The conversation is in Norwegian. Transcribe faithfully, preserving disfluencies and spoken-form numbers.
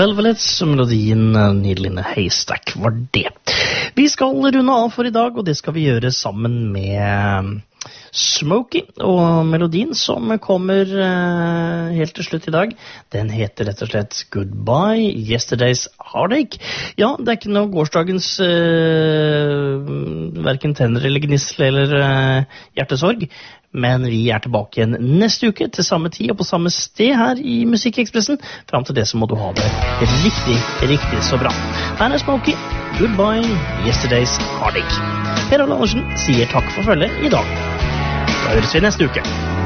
Velvelets melodien Needle Haystack var det. Vi skal runde av for i dag, og det skal vi gjøre sammen med Smokey. Og melodien som kommer uh, helt til slutt i dag, den heter rett og slett Goodbye, Yesterday's Heartache. Ja, det er ikke noe gårsdagens uh, hverken tenner eller gnissel eller uh, hjertesorg. Men vi er tilbake igjen neste uke til samme tid og på samme sted her i Musikkekspressen. Fram til det så må du ha det riktig, riktig så bra. Her er Smokey, Goodbye, Yesterday's Heartache. Per Olav Andersen sier takk for følget i dag. Da høres vi neste uke.